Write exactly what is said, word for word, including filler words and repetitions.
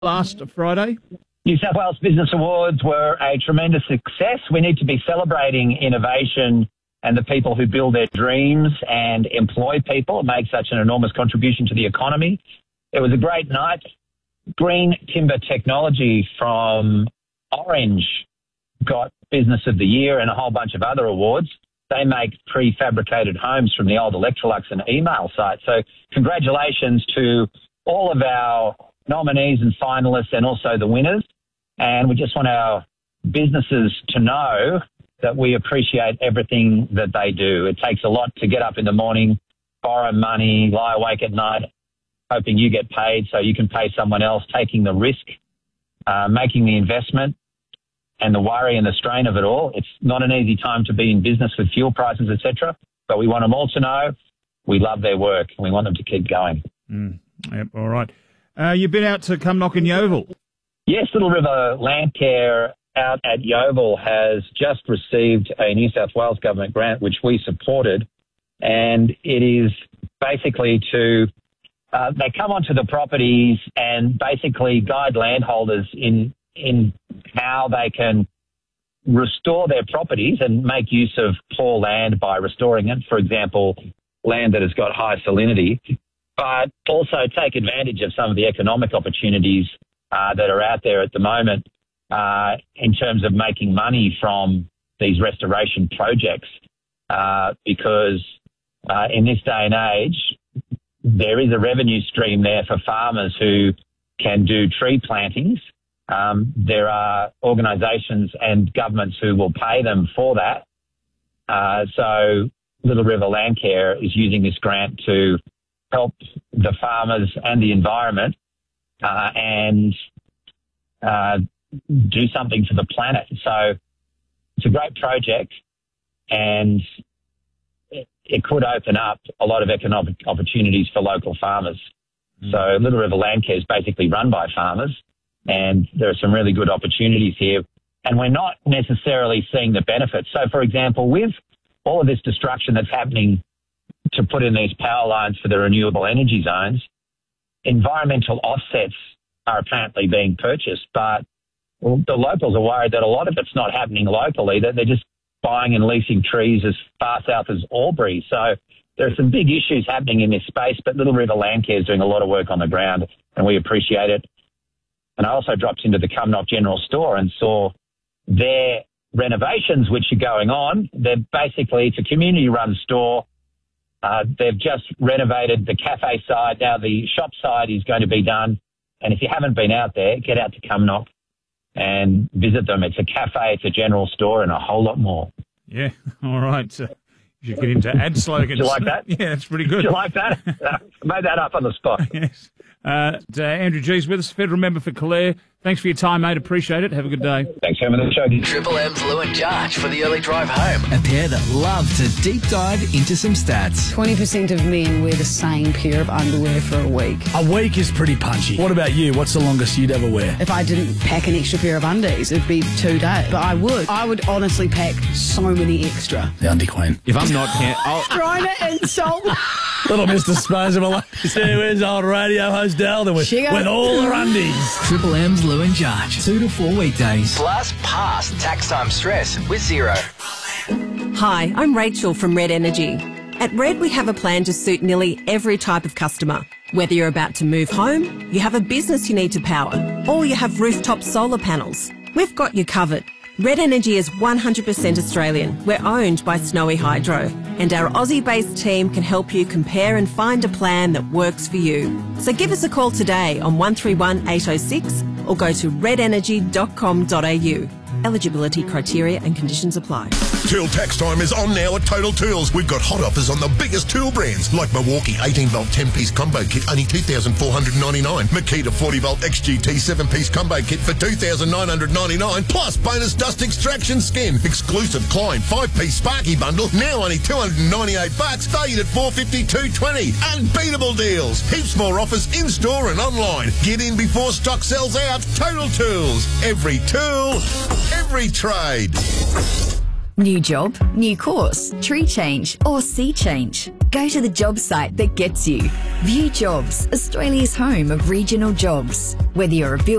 last Friday? New South Wales Business Awards were a tremendous success. We need to be celebrating innovation and the people who build their dreams and employ people and make such an enormous contribution to the economy. It was a great night. Green Timber Technology from Orange got Business of the Year and a whole bunch of other awards. They make prefabricated homes from the old Electrolux and email site. So congratulations to all of our nominees and finalists and also the winners. And we just want our businesses to know that we appreciate everything that they do. It takes a lot to get up in the morning, borrow money, lie awake at night, hoping you get paid so you can pay someone else, taking the risk, uh, making the investment and the worry and the strain of it all. It's not an easy time to be in business with fuel prices, et cetera, but we want them all to know we love their work and we want them to keep going. Mm, yep, all right. Uh, you've been out to Cumnock and Yeovil. Yes, Little River Landcare out at Yeovil has just received a New South Wales government grant, which we supported, and it is basically to, uh, they come onto the properties and basically guide landholders in, in how they can restore their properties and make use of poor land by restoring it. For example, land that has got high salinity, but also take advantage of some of the economic opportunities uh, that are out there at the moment uh, in terms of making money from these restoration projects. Uh, because uh, in this day and age, there is a revenue stream there for farmers who can do tree plantings. Um, there are organisations and governments who will pay them for that. Uh, so Little River Landcare is using this grant to help the farmers and the environment uh, and uh, do something for the planet. So it's a great project, and it, it could open up a lot of economic opportunities for local farmers. Mm. So Little River Landcare is basically run by farmers, and there are some really good opportunities here, and we're not necessarily seeing the benefits. So, for example, with all of this destruction that's happening to put in these power lines for the renewable energy zones, environmental offsets are apparently being purchased, but well, the locals are worried that a lot of it's not happening locally, that they're just buying and leasing trees as far south as Albury. So there are some big issues happening in this space, but Little River Landcare is doing a lot of work on the ground, and we appreciate it. And I also dropped into the Cumnock General Store and saw their renovations, which are going on. They're basically, it's a community-run store. Uh, they've just renovated the cafe side. Now the shop side is going to be done. And if you haven't been out there, get out to Cumnock and visit them. It's a cafe, it's a general store, and a whole lot more. Yeah, all right. So you should get into ad slogans. Do you like that? Yeah, that's pretty good. Do you like that? I made that up on the spot. Yes. Uh, uh, Andrew G's with us, federal member for Calare. Thanks for your time, mate. Appreciate it. Have a good day. Thanks for having the show. Triple M's Lou and Josh for the early drive home. A pair that love to deep dive into some stats. twenty percent of men wear the same pair of underwear for a week. A week is pretty punchy. What about you? What's the longest you'd ever wear? If I didn't pack an extra pair of undies, it'd be two days. But I would. I would honestly pack so many extra. The undie queen. If I'm not... Can- I'll- Trying to insult. Little Mister Disposable. See, where's old radio host Dalton with, with all her undies. Triple M's Lou and Josh. Two to four weekdays. Plus, past tax time stress with Zero. Hi, I'm Rachel from Red Energy. At Red, we have a plan to suit nearly every type of customer. Whether you're about to move home, you have a business you need to power, or you have rooftop solar panels, we've got you covered. Red Energy is one hundred percent Australian. We're owned by Snowy Hydro, and our Aussie-based team can help you compare and find a plan that works for you. So give us a call today on one three one eight oh six or go to red energy dot com dot a u. Eligibility criteria and conditions apply. Tool tax time is on now at Total Tools. We've got hot offers on the biggest tool brands like Milwaukee eighteen volt ten piece combo kit, only two thousand four hundred ninety-nine dollars. Makita forty volt X G T seven piece combo kit for two thousand nine hundred ninety-nine dollars. Plus bonus dust extraction skin. Exclusive Klein five piece Sparky bundle, now only two hundred ninety-eight bucks, valued at four fifty-two twenty. Unbeatable deals. Heaps more offers in store and online. Get in before stock sells out. Total Tools. Every tool, every trade. New job, new course, tree change or sea change. Go to the job site that gets you. View Jobs, Australia's home of regional jobs. Whether you're a builder,